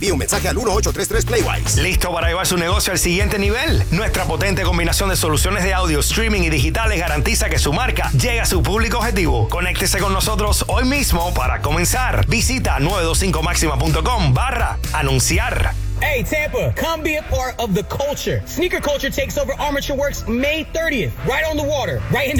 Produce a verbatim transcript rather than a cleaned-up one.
envíe un mensaje al uno ocho tres tres Playwise. ¿Listo para llevar su negocio al siguiente nivel? Nuestra potente combinación de soluciones de audio, streaming y digitales garantiza que su marca llegue a su público objetivo. Conéctese con nosotros hoy mismo para comenzar. Visita nueve dos cinco máxima punto com barra anunciar. Hey, Tampa, come be a part of the culture. Sneaker culture takes over Armature Works May thirtieth, right on the water, right in